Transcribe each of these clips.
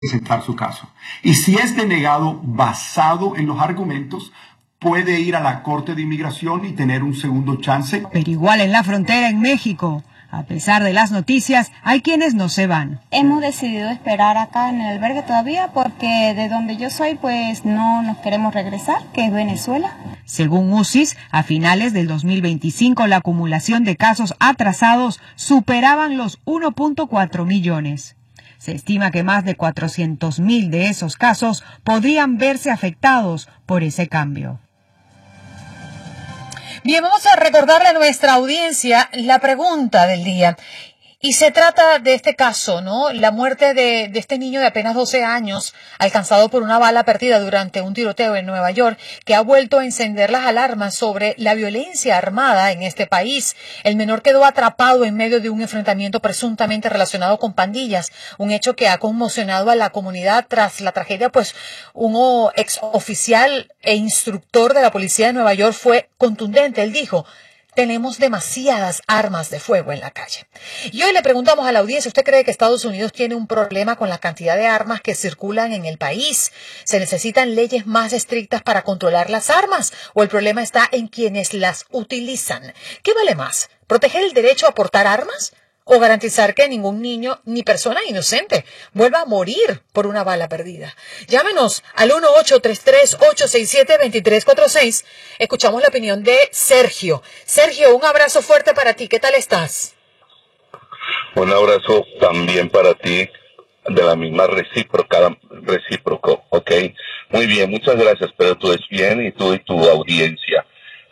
presentar su caso. Y si es denegado basado en los argumentos, puede ir a la Corte de Inmigración y tener un segundo chance. Pero igual en la frontera en México, a pesar de las noticias, hay quienes no se van. Hemos decidido esperar acá en el albergue todavía porque de donde yo soy pues no nos queremos regresar, que es Venezuela. Según UCIS, a finales del 2025 la acumulación de casos atrasados superaban los 1.4 millones. Se estima que más de 400.000 de esos casos podrían verse afectados por ese cambio. Bien, vamos a recordarle a nuestra audiencia la pregunta del día. Y se trata de este caso, ¿no? La muerte de este niño de apenas 12 años, alcanzado por una bala perdida durante un tiroteo en Nueva York, que ha vuelto a encender las alarmas sobre la violencia armada en este país. El menor quedó atrapado en medio de un enfrentamiento presuntamente relacionado con pandillas, un hecho que ha conmocionado a la comunidad tras la tragedia, pues un ex oficial e instructor de la policía de Nueva York fue contundente. Él dijo: tenemos demasiadas armas de fuego en la calle. Y hoy le preguntamos a la audiencia, ¿usted cree que Estados Unidos tiene un problema con la cantidad de armas que circulan en el país? ¿Se necesitan leyes más estrictas para controlar las armas? ¿O el problema está en quienes las utilizan? ¿Qué vale más? ¿Proteger el derecho a portar armas? ¿O garantizar que ningún niño ni persona inocente vuelva a morir por una bala perdida? Llámenos al 1-833-867-2346. Escuchamos la opinión de Sergio. Sergio, un abrazo fuerte para ti. ¿Qué tal estás? Un abrazo también para ti, de la misma recíproco, ¿ok? Muy bien, muchas gracias, pero tú es bien y tú y tu audiencia.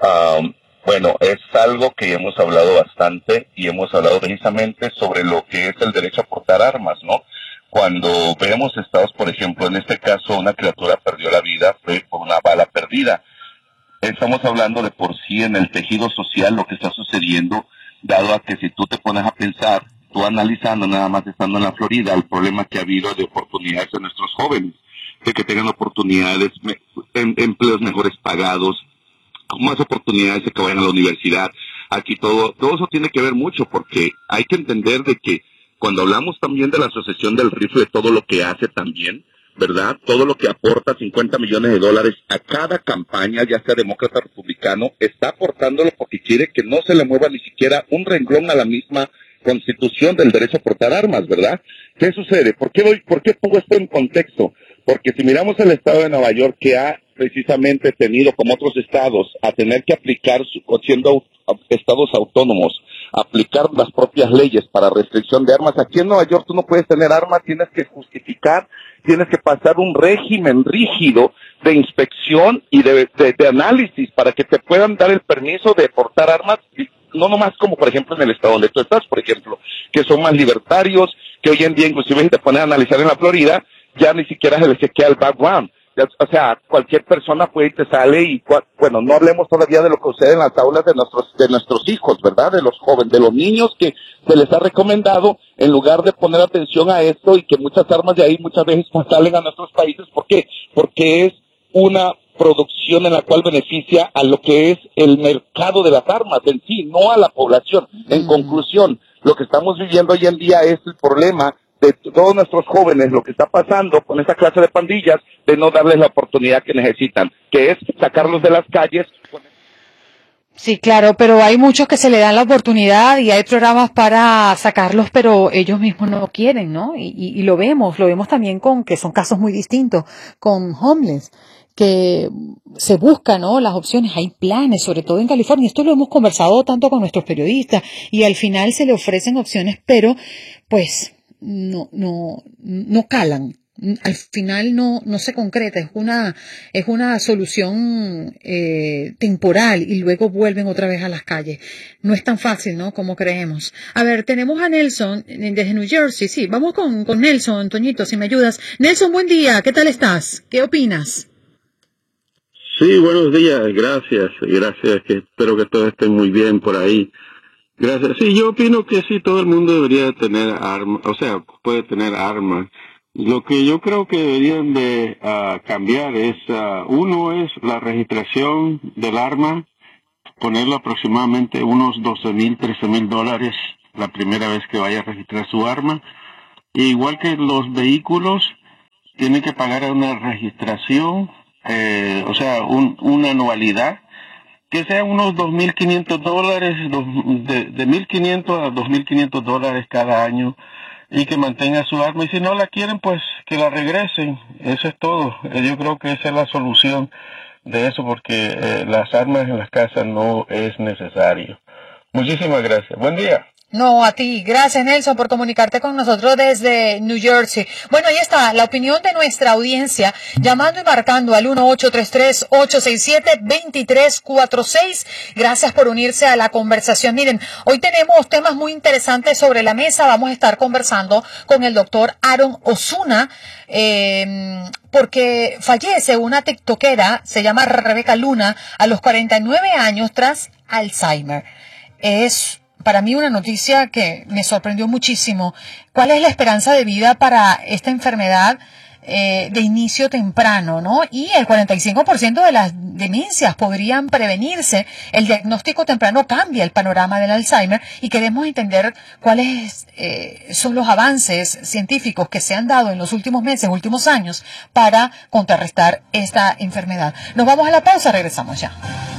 Bueno, es algo que hemos hablado bastante y hemos hablado precisamente sobre lo que es el derecho a portar armas, ¿no? Cuando vemos estados, por ejemplo, en este caso una criatura perdió la vida, fue por una bala perdida. Estamos hablando de por sí en el tejido social lo que está sucediendo, dado a que si tú te pones a pensar, tú analizando nada más estando en la Florida, el problema que ha habido de oportunidades de nuestros jóvenes, de que tengan oportunidades, empleos mejores pagados, más oportunidades de que vayan a la universidad. Aquí todo eso tiene que ver mucho, porque hay que entender de que cuando hablamos también de la asociación del rifle, todo lo que hace también, ¿verdad? Todo lo que aporta $50 millones a cada campaña, ya sea demócrata o republicano, está aportándolo porque quiere que no se le mueva ni siquiera un renglón a la misma Constitución del derecho a portar armas, ¿verdad? ¿Qué sucede? ¿Por qué pongo esto en contexto? Porque si miramos el estado de Nueva York, que ha precisamente tenido, como otros estados, a tener que aplicar, siendo estados autónomos, aplicar las propias leyes para restricción de armas. Aquí en Nueva York tú no puedes tener armas, tienes que justificar, tienes que pasar un régimen rígido de inspección y de análisis para que te puedan dar el permiso de portar armas, no nomás como por ejemplo en el estado donde tú estás, por ejemplo, que son más libertarios, que hoy en día inclusive si te pones a analizar en la Florida, ya ni siquiera se les chequea el background. O sea, cualquier persona puede y te sale y, bueno, no hablemos todavía de lo que sucede en las aulas de nuestros hijos, ¿verdad? De los jóvenes, de los niños que se les ha recomendado, en lugar de poner atención a esto y que muchas armas de ahí muchas veces salen a nuestros países. ¿Por qué? Porque es una producción en la cual beneficia a lo que es el mercado de las armas en sí, no a la población. En conclusión, lo que estamos viviendo hoy en día es el problema de todos nuestros jóvenes, lo que está pasando con esta clase de pandillas, de no darles la oportunidad que necesitan, que es sacarlos de las calles. Sí, claro, pero hay muchos que se le dan la oportunidad y hay programas para sacarlos, pero ellos mismos no quieren, ¿no? Y lo vemos también con que son casos muy distintos, con homeless, que se buscan, ¿no?, las opciones, hay planes, sobre todo en California. Esto lo hemos conversado tanto con nuestros periodistas y al final se le ofrecen opciones, pero pues no calan. Al final no se concreta, es una solución temporal y luego vuelven otra vez a las calles. No es tan fácil, ¿no?, como creemos. A ver, tenemos a Nelson desde New Jersey. Sí, vamos con Nelson, Toñito, si me ayudas. Nelson, buen día, ¿qué tal estás? ¿Qué opinas? Sí, buenos días, gracias, que espero que todos estén muy bien por ahí. Gracias. Sí, yo opino que sí, todo el mundo debería tener armas, o sea, puede tener armas. Lo que yo creo que deberían de cambiar es, uno es la registración del arma, ponerlo aproximadamente unos $12,000, $13,000 la primera vez que vaya a registrar su arma. E igual que los vehículos, tiene que pagar una registración, o sea, una anualidad, que sea unos $2.500, de $1.500 a $2.500 cada año, y que mantenga su arma, y si no la quieren, pues que la regresen. Eso es todo. Yo creo que esa es la solución de eso, porque las armas en las casas no es necesario. Muchísimas gracias. Buen día. No, a ti. Gracias, Nelson, por comunicarte con nosotros desde New Jersey. Bueno, ahí está la opinión de nuestra audiencia, llamando y marcando al 1-833-867-2346. Gracias por unirse a la conversación. Miren, hoy tenemos temas muy interesantes sobre la mesa. Vamos a estar conversando con el doctor Aaron Osuna, porque fallece una tiktokera, se llama Rebeca Luna, a los 49 años tras Alzheimer. Es para mí una noticia que me sorprendió muchísimo. ¿Cuál es la esperanza de vida para esta enfermedad de inicio temprano, ¿no? Y el 45% de las demencias podrían prevenirse. El diagnóstico temprano cambia el panorama del Alzheimer, y queremos entender cuáles son los avances científicos que se han dado en los últimos meses, últimos años, para contrarrestar esta enfermedad. Nos vamos a la pausa, regresamos ya.